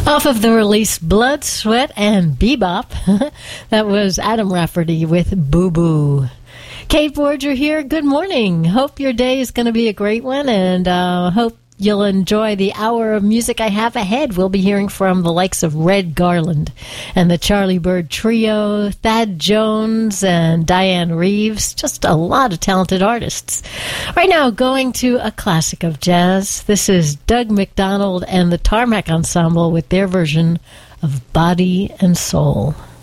Off of the release Blood, Sweat, and Bebop, that was Adam Rafferty with Boo Boo. Kate Borger here. Good morning. Hope your day is going to be a great one, and hope you'll enjoy the hour of music I have ahead. We'll be hearing from the likes of Red Garland and the Charlie Bird Trio, Thad Jones and Diane Reeves. Just a lot of talented artists. Right now, going to a classic of jazz. This is Doug McDonald and the Tarmac Ensemble with their version of Body and Soul.